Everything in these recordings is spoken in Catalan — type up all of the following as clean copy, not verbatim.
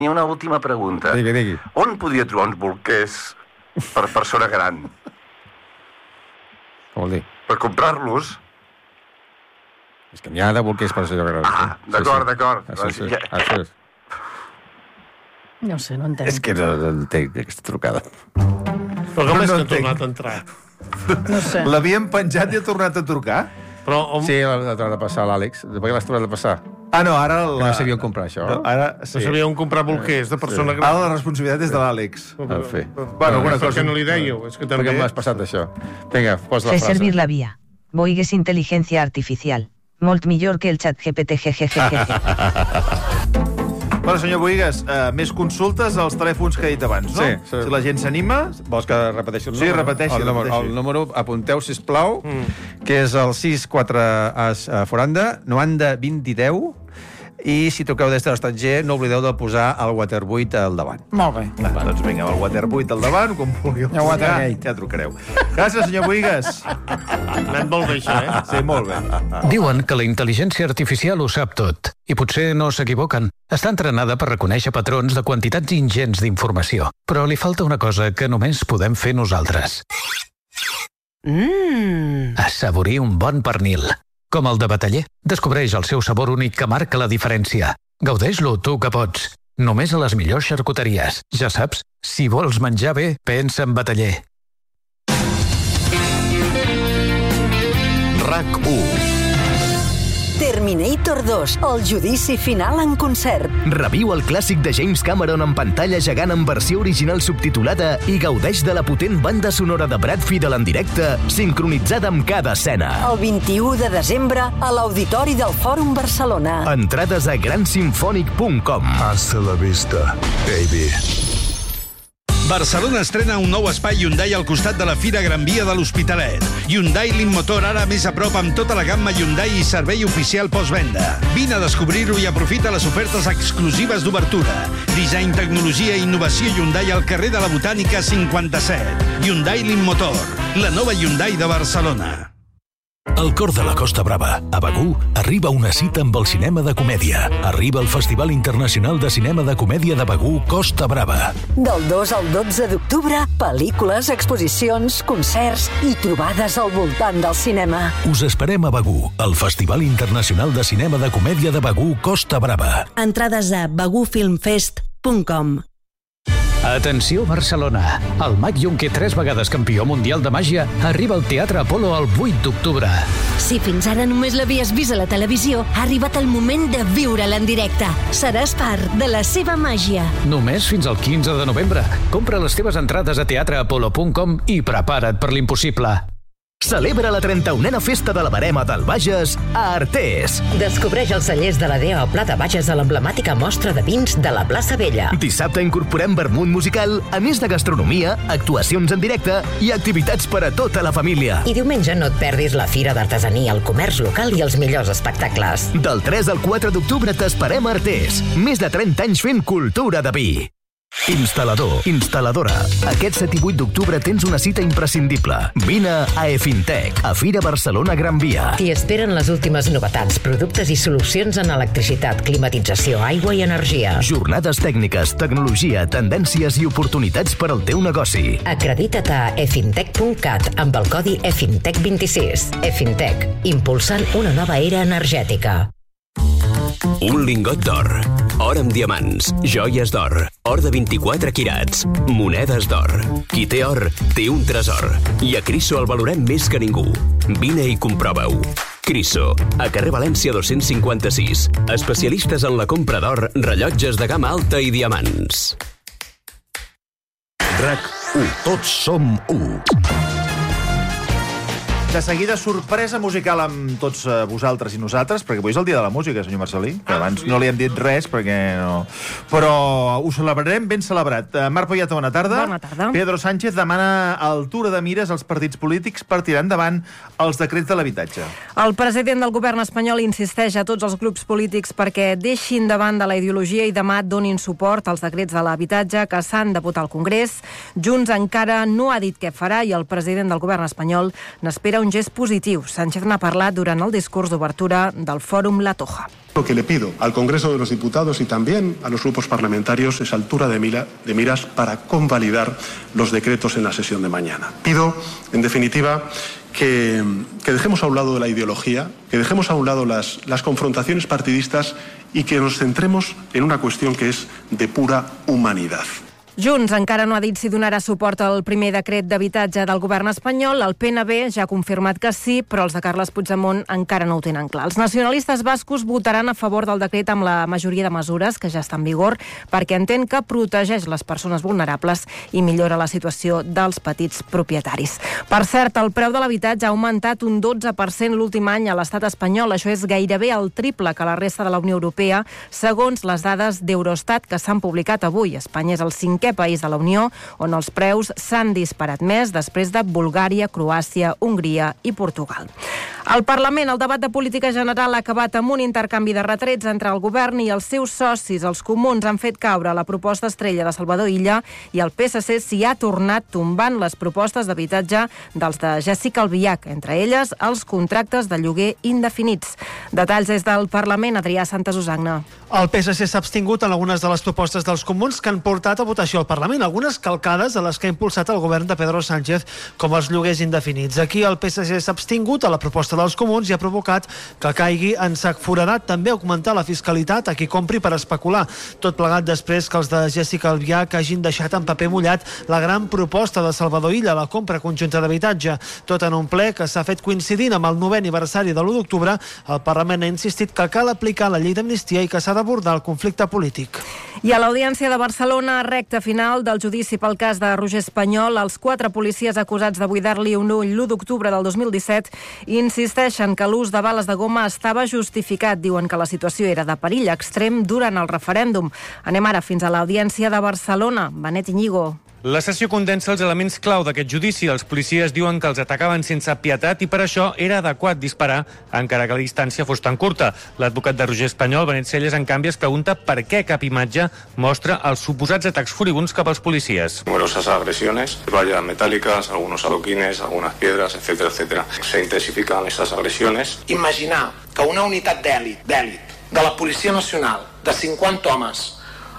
Hi ha una última pregunta. Digui. On podria trobar uns bolquers per persona gran? Què vol dir? Per comprar-los? És que n'hi ha de bolquers per allò gran. D'acord. No sé, no entenc. És que no entenc aquesta trucada. Però com és que ha tornat a entrar? No sé. L'havien penjat i ha tornat a trucar? Sí, l'ha tornat a passar l'Àlex. Per què l'has tornat a passar? No, ara... Que no sabia on comprar això. Ara sí. No sabia on comprar bolquers de persona gran. Ara la responsabilitat és de l'Àlex. En fi. Bueno, alguna cosa. Per què no li dèieu? És que Per què també... m'has passat això? Vinga, posa la Fer frase. servir la via. Boigues intel·ligència artificial. Molt millor que el xat GPT. Bueno, senyor Boigues, més consultes als telèfons que he dit abans, no? Sí. Si la gent s'anima... Vols que repeteixi el número? Sí, repeteixi. El número, apunteu, sisplau, que és el 64 40 90 20 10, i si truqueu des de l'estranger no oblideu de posar el Water 8 al davant. Molt bé. Doncs vinga, el Water 8 al davant, com vulgueu. El Watergate. Ja trucareu. Gràcies, senyor Boigues. Ha anat molt bé, això, Sí, molt bé. Diuen que la intel·ligència artificial ho sap tot, i potser no s'equivoquen. Està entrenada per reconèixer patrons de quantitats ingents d'informació, però li falta una cosa que només podem fer nosaltres. Assaborir un bon pernil. Com el de Bataller. Descobreix el seu sabor únic que marca la diferència. Gaudeix-lo, tu que pots. Només a les millors xarcuteries. Ja saps, si vols menjar bé, pensa en Bataller. RAC1. Terminator 2, el judici final en concert. Reviu el clàssic de James Cameron en pantalla gegant en versió original subtitulada i gaudeix de la potent banda sonora de Brad Fiedel en directe, sincronitzada amb cada escena. El 21 de desembre a l'Auditori del Fòrum Barcelona. Entrades a gransimfònic.com. Hasta la vista, baby. Barcelona estrena un nou espai Hyundai al costat de la Fira Gran Via de l'Hospitalet. Hyundai Motor ara més a prop amb tota la gamma Hyundai i servei oficial postvenda. Vine a descobrir-ho i aprofita les ofertes exclusives d'obertura. Disseny, tecnologia i innovació Hyundai al carrer de la Botànica 57. Hyundai Motor, la nova Hyundai de Barcelona. Al cor de la Costa Brava, a Begur, arriba una cita amb el cinema de comèdia. Arriba el Festival Internacional de Cinema de Comèdia de Begur, Costa Brava. Del 2 al 12 d'octubre, pel·lícules, exposicions, concerts i trobades al voltant del cinema. Us esperem a Begur, al Festival Internacional de Cinema de Comèdia de Begur, Costa Brava. Entrades a begurfilmfest.com. Atenció Barcelona! El mag Junquer, 3 vegades campió mundial de màgia, arriba al Teatre Apolo el 8 d'octubre. Si fins ara només l'havies vist a la televisió, ha arribat el moment de viure-la en directe. Seràs part de la seva màgia. Només fins al 15 de novembre. Compra les teves entrades a teatreapolo.com i prepara't per l'impossible. Celebra la 31a Festa de la Verema del Bages a Artés. Descobreix els cellers de la DEA o Plata Bages a l'emblemàtica mostra de vins de la plaça Vella. Dissabte incorporem vermut musical, a més de gastronomia, actuacions en directe i activitats per a tota la família. I diumenge no et perdis la Fira d'Artesania, el comerç local i els millors espectacles. Del 3 al 4 d'octubre t'esperem a Artés. Més de 30 anys fent cultura de vi. Instal·lador, instal·ladora. Aquest 7 i 8 d'octubre tens una cita imprescindible. Vine a Efintec, a Fira Barcelona Gran Via. T'hi esperen les últimes novetats, productes i solucions en electricitat, climatització, aigua i energia. Jornades tècniques, tecnologia, tendències i oportunitats per al teu negoci. Acredita't a efintec.cat amb el codi EFINTEC26. Efintec, impulsant una nova era energètica. Un lingot d'or, or amb diamants, joies d'or, or de 24 quirats, monedes d'or. Qui té or, té un tresor. I a Criso el valorem més que ningú. Vine i comprova-ho. Criso, a carrer València 256. Especialistes en la compra d'or, rellotges de gamma alta i diamants. RAC1. Tots som 1. De seguida, sorpresa musical amb tots vosaltres i nosaltres, perquè avui és el dia de la música, senyor Marcelí, que abans no li hem dit res, perquè no... Però ho celebrarem ben celebrat. Marc Poyata, bona tarda. Bona tarda. Pedro Sánchez demana altura de mires als partits polítics per tirar endavant els decrets de l'habitatge. El president del govern espanyol insisteix a tots els grups polítics perquè deixin davant de la ideologia i demà donin suport als decrets de l'habitatge que s'han de votar al Congrés. Junts encara no ha dit què farà i el president del govern espanyol n'espera considera un gest positiu. Sánchez n'ha parlat durant el discurs d'obertura del Fòrum La Toja. Lo que le pido al Congreso de los Diputados y también a los grupos parlamentarios es altura de miras para convalidar los decretos en la sesión de mañana. Pido, en definitiva, que dejemos a un lado la ideología, que dejemos a un lado las confrontaciones partidistas y que nos centremos en una cuestión que es de pura humanidad. Junts encara no ha dit si donarà suport al primer decret d'habitatge del govern espanyol. El PNB ja ha confirmat que sí, però els de Carles Puigdemont encara no ho tenen clar. Els nacionalistes bascos votaran a favor del decret amb la majoria de mesures que ja està en vigor perquè entén que protegeix les persones vulnerables i millora la situació dels petits propietaris. Per cert, el preu de l'habitatge ha augmentat un 12% l'últim any a l'estat espanyol. Això és gairebé el triple que la resta de la Unió Europea, segons les dades d'Eurostat que s'han publicat avui. Espanya és el 5è país de la Unió on els preus s'han disparat més després de Bulgària, Croàcia, Hongria i Portugal. Al Parlament, el debat de política general ha acabat amb un intercanvi de retrets entre el govern i els seus socis. Els comuns han fet caure la proposta estrella de Salvador Illa i el PSC s'hi ha tornat tombant les propostes d'habitatge dels de Jessica Albiach, entre elles els contractes de lloguer indefinits. Detalls des del Parlament, Adrià Santasusagna. El PSC s'ha abstingut en algunes de les propostes dels comuns que han portat a votació al Parlament, algunes calcades a les que ha impulsat el govern de Pedro Sánchez, com els lloguers indefinits. Aquí el PSC s'ha abstingut a la proposta dels comuns i ha provocat que caigui en sac foradat. També augmentar la fiscalitat a qui compri per especular. Tot plegat després que els de Jessica Albiach hagin deixat en paper mullat la gran proposta de Salvador Illa, la compra conjunta d'habitatge. Tot en un ple que s'ha fet coincidint amb el 9è aniversari de l'1 d'octubre, el Parlament ha insistit que cal aplicar la llei d'amnistia i que s'ha d'abordar el conflicte polític. I a l'Audiència de Barcelona, recta final del judici pel cas de Roger Espanyol, els 4 policies acusats de buidar-li un ull l'1 d'octubre del 2017 insisteixen que l'ús de bales de goma estava justificat. Diuen que la situació era de perill extrem durant el referèndum. Anem ara fins a l'Audiència de Barcelona. Benet Iñigo. La sessió condensa els elements clau d'aquest judici. Els policies diuen que els atacaven sense pietat i per això era adequat disparar, encara que la distància fos tan curta. L'advocat de Roger Espanyol, Benet Celles, en canvi, es pregunta per què cap imatge mostra els suposats atacs furibuns cap als policies. Numerosas agresiones, vallas metálicas, algunos adoquines, algunas piedras, etcétera, etcétera. Se intensifican esas agresiones. Imaginar que una unitat d'èlit de la Policia Nacional, de 50 homes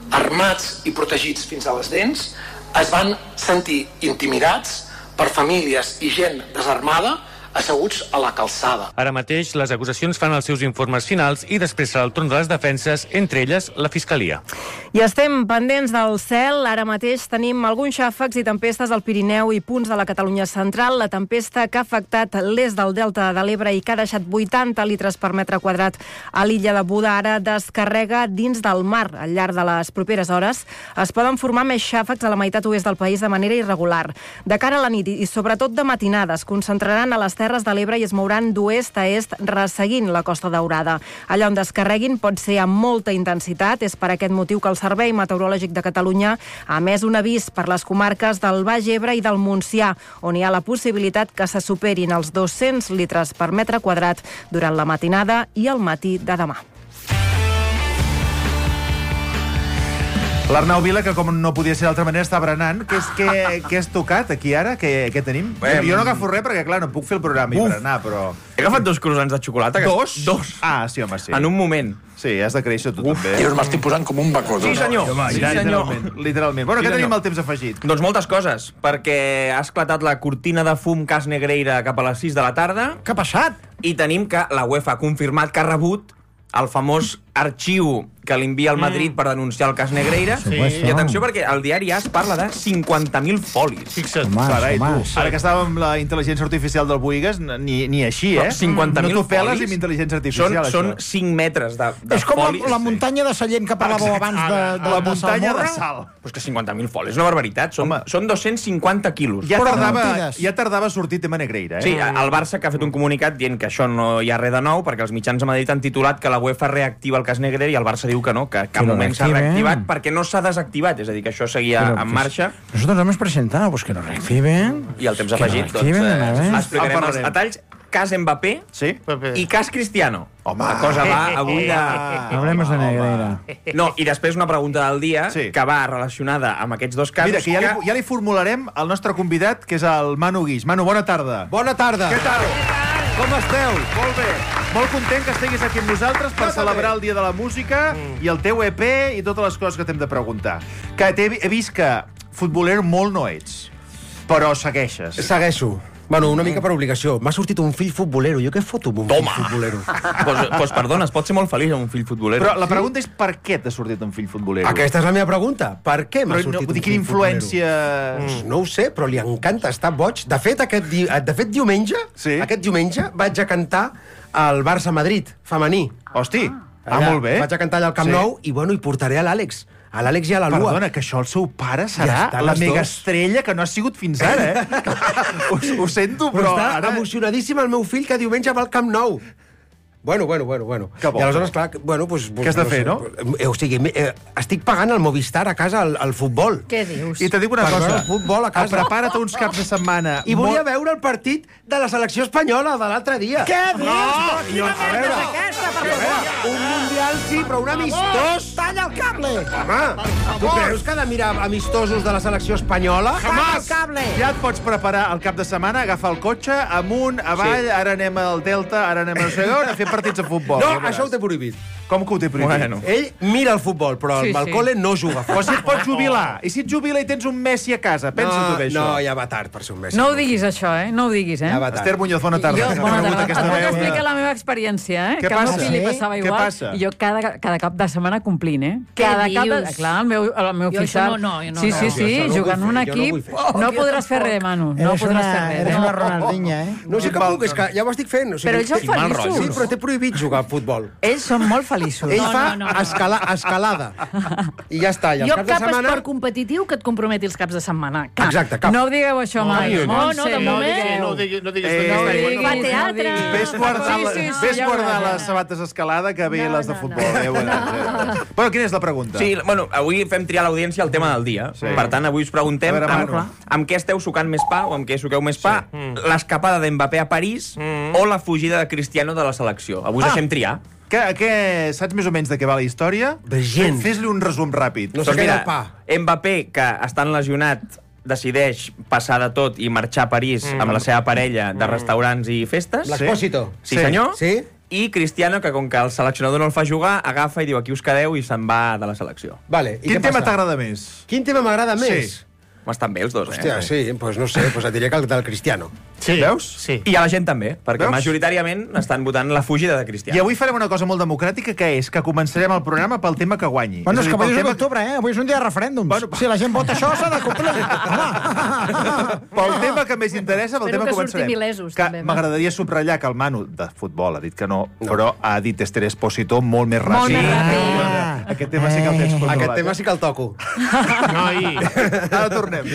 armats i protegits fins a les dents, es van sentir intimidats per famílies i gent desarmada asseguts a la calçada. Ara mateix, les acusacions fan els seus informes finals i després serà el torn de les defenses, entre elles la Fiscalia. I estem pendents del cel. Ara mateix tenim alguns xàfecs i tempestes al Pirineu i punts de la Catalunya central. La tempesta que ha afectat l'est del Delta de l'Ebre i que ha deixat 80 litres per metre quadrat a l'illa de Buda ara descarrega dins del mar. Al llarg de les properes hores es poden formar més xàfecs a la meitat oest del país de manera irregular. De cara a la nit i sobretot de matinada es concentraran a les Terres de l'Ebre i es mouran d'oest a est resseguint la Costa Daurada. Allà on descarreguin pot ser amb molta intensitat. És per aquest motiu que el Servei Meteorològic de Catalunya ha emès un avís per les comarques del Baix Ebre i del Montsià, on hi ha la possibilitat que se superin els 200 litres per metre quadrat durant la matinada i el matí de demà. L'Arnau Vila, que com no podia ser d'altra manera, està berenant. Què has tocat aquí ara? Què tenim? Jo no agafo res perquè, clar, no puc fer el programa i berenar, però... He agafat 2 croissants de xocolata. Dos? Ah, sí, home, sí. En un moment. Sí, has de créixer tu també. Jo m'estic posant com un bacó. Sí, senyor. Sí, senyor. Literalment. Bueno, què tenim al temps afegit? Doncs moltes coses, perquè ha esclatat la cortina de fum Cas Negreira cap a les 6 de la tarda. Què ha passat? I tenim que la UEFA ha confirmat que ha rebut el famós arxiu que li envia al Madrid per denunciar el cas Negreira. Sí. I atenció, perquè el diari AS parla de 50.000 folis. Fixa't. Carai, tu. Ara que estàvem amb la intel·ligència artificial del Boigas, ni així, eh? 50.000 no t'ho peles amb intel·ligència artificial, són 5 metres de folis. És com la muntanya de Sallent que parlàveu abans de la muntanya de sal. Pues que 50.000 folis és una barbaritat. Són 250 quilos. Ja tardava a sortir tema Negreira, eh? Sí, el Barça que ha fet un comunicat dient que això no hi ha res de nou, perquè els mitjans de Madrid han titulat que la UEFA reactiva el cas Negreira i el Barça diu que no, que cap moment s'ha reactivat perquè no s'ha desactivat, és a dir, que això seguia en marxa. Nosotros hemos presentado, pues que lo reactiven. I el temps afegit, doncs explicarem els detalls cas Mbappé i cas Cristiano. Home, la cosa va avui de... Hablemos de Negreira. No, i després una pregunta del dia que va relacionada amb aquests dos casos. Mira, que ja li formularem al nostre convidat, que és el Manu Guix. Manu, bona tarda. Bona tarda. Què tal? Com esteu? Molt bé. Molt content que estiguis aquí amb nosaltres per celebrar el Dia de la Música i el teu EP i totes les coses que t'hem de preguntar. Que he vist que futbolero molt no ets, però segueixes. Segueixo. Bueno, una mica per obligació. M'ha sortit un fill futbolero. Jo què foto amb un fill futbolero? Pues perdona, es pot ser molt feliç amb un fill futbolero. Però la pregunta és per què t'ha sortit un fill futbolero? Aquesta és la meva pregunta. Per què m'ha sortit un fill futbolero? Quina influència... No ho sé, però li encanta estar boig. De fet, aquest diumenge vaig a cantar al Barça-Madrid, femení. Hosti, molt bé. Vaig a cantar allà al Camp Nou i, bueno, hi portaré a l'Àlex. A l'Àlex i a la Lua. Perdona, que això el seu pare serà la megaestrella que no ha sigut fins ara, Ho sento, però està ara... emocionadíssim el meu fill que diumenge va al Camp Nou. Bueno. Que bo. I aleshores, clar, bueno, pues... Què has de fer, no? O sigui, estic pagant el Movistar a casa al futbol. Què dius? I te dic una cosa. El futbol a casa. Prepara't uns caps de setmana. I volia veure el partit de la selecció espanyola de l'altre dia. Què dius? No, Quina merda és aquesta, per favor? Un mundial sí, però un amistós. Talla el cable! Home, tu creus que ha de mirar amistosos de la selecció espanyola? Talla el cable! Ja et pots preparar el cap de setmana, agafar el cotxe, amunt, avall, ara anem al Delta, ara anem a no sé on, a fer partits de futbol. No, això ho té prohibit. Com que ho té prohibit? Bueno. Ell mira el futbol, però el col·le no juga a futbol. Però si et pots jubilar, i si et jubila i tens un Messi a casa, pensa-t'ho bé, això. No, ja va tard per ser un Messi. No ho diguis, això, No ho diguis, Ja va tard. Esther Muñoz, bona tarda. Bona tarda. Et puc explicar la meva experiència, Què que passa? al meu fill li passava Què igual. passa? I jo cada cap de setmana complint, Què Cada cap de... dius? Clar, el meu fill això sap. Sí, jugant un equip. No podràs fer res, Manu. No podràs fer res. Eres una Ronaldinha, No sé què puc, és que ja ho estic fent. Però ells són feliços. Sí, però té prohibit jugar a futbol. Ells són molt feliços. Ell fa escalada. I ja està. I Jo els caps de cap setmana... esport competitiu que et comprometi els caps de setmana. Cap. Exacte, cap. No ho digueu, això, mai. No, de moment. No diguis. Fa teatre. Ves guardar les sabates escalada que ve les de futbol. Bueno, quina és la pregunta? Sí, bueno, avui fem triar a l'audiència el tema del dia. Per tant, avui us preguntem amb què esteu sucant més pa o amb què suqueu més pa, l'escapada d'Mbappé a París o la fugida de Cristiano de la selecció. Avui us deixem triar. Saps més o menys de què va la història? Gens. Fes-li un resum ràpid. No sé què del pa. Mbappé, que estant lesionat, decideix passar de tot i marxar a París amb la seva parella de restaurants i festes. L'Expósito. Sí, senyor. Sí. I Cristiano, que com que el seleccionador no el fa jugar, agafa i diu aquí us quedeu i se'n va de la selecció. Vale. Quin tema t'agrada més? Quin tema m'agrada més? Estan bé els dos, Hòstia, sí, doncs no sé, et diré que el del Cristiano. Sí. Veus? Sí. I a la gent també, perquè majoritàriament estan votant la fugida de Cristiano. I avui farem una cosa molt democràtica, que és que començarem el programa pel tema que guanyi. Bueno, és que avui és d'octubre, Avui és un dia de referèndums. Si la gent vota això, s'ha de complir. Pel tema que més interessa, pel tema que començarem. Espero que surti il·lesos, també. M'agradaria subratllar que el Manu, de futbol, ha dit que no, però ha dit Esther Expósito molt més ràpid. Molt més ràpid. Aquest tema sí que el tens controlat. Aquest tema sí que el toco. Noi. Ara tornem.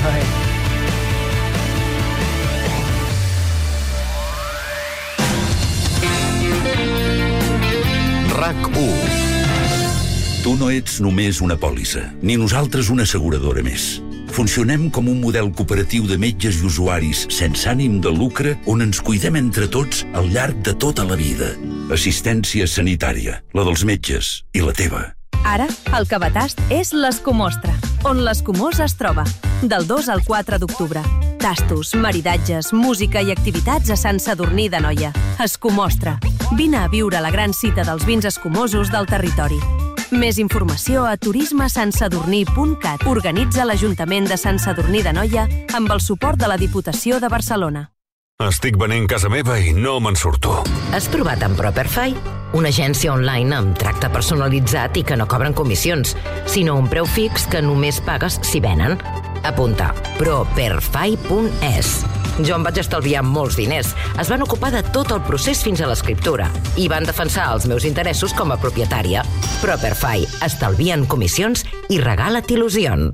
RAC1. Tu no ets només una pòlissa, ni nosaltres una asseguradora més. Funcionem com un model cooperatiu de metges i usuaris sense ànim de lucre on ens cuidem entre tots al llarg de tota la vida. Assistència sanitària, la dels metges i la teva. Ara, el Cabatast és l'Escumostra, on l'Escumós es troba. Del 2 al 4 d'octubre. Tastos, maridatges, música i activitats a Sant Sadurní d'Anoia. Escumostra. Vine a viure la gran cita dels vins escumosos del territori. Més informació a turismesantsadurní.cat. Organitza l'Ajuntament de Sant Sadurní d'Anoia amb el suport de la Diputació de Barcelona. Estic venent casa meva i no me'n surto. Has provat amb Properfy? Una agència online amb tracte personalitzat i que no cobren comissions, sinó un preu fix que només pagues si venen. Apunta, properfy.es. Jo em vaig estalviar molts diners. Es van ocupar de tot el procés fins a l'escriptura i van defensar els meus interessos com a propietària. Properfy. Estalvien comissions i regala't il·lusions.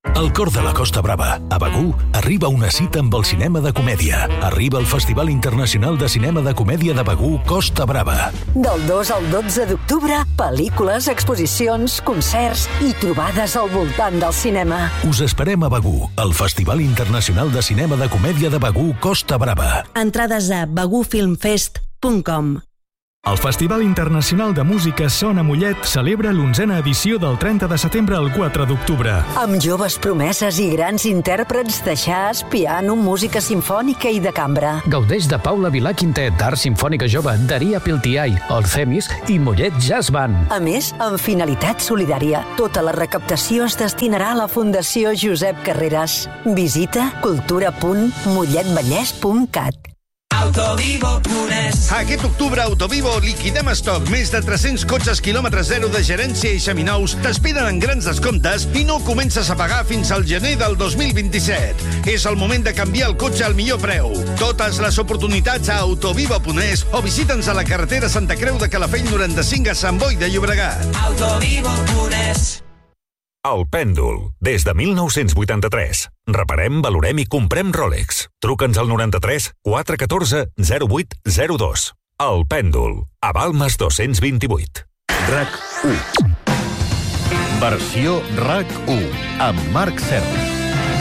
Al cor de la Costa Brava, a Begur, arriba una cita amb el cinema de comèdia. Arriba el Festival Internacional de Cinema de Comèdia de Begur, Costa Brava. Del 2 al 12 d'octubre, pel·lícules, exposicions, concerts i trobades al voltant del cinema. Us esperem a Begur, al Festival Internacional de Cinema de Comèdia de Begur, Costa Brava. Entrades a begurfilmfest.com. El Festival Internacional de Música Son a Mollet celebra l'11a edició del 30 de setembre al 4 d'octubre. Amb joves promeses i grans intèrprets de jazz, piano, música simfònica i de cambra. Gaudeix de Paula Vilà Quintet, d'Art Simfònica Jove, Daria Piltiai, Orcemis i Mollet Jazz Band. A més, amb finalitat solidària, tota la recaptació es destinarà a la Fundació Josep Carreras. Visita cultura.molletvallès.cat. Autovivo.es. Aquest octubre a Autovivo liquidem estoc. Més de 300 cotxes quilòmetre zero de gerència i seminous t'esperen en grans descomptes i no comences a pagar fins al gener del 2027. És el moment de canviar el cotxe al millor preu. Totes les oportunitats a Autovivo.es o visita'ns a la carretera Santa Creu de Calafell 95 a Sant Boi de Llobregat. Autovivo.es. El Pèndol, des de 1983. Reparem, valorem i comprem Rolex. Truca'ns al 93 414 0802. El Pèndol, a Balmes 228. RAC1. Versió RAC1, amb Marc Serra.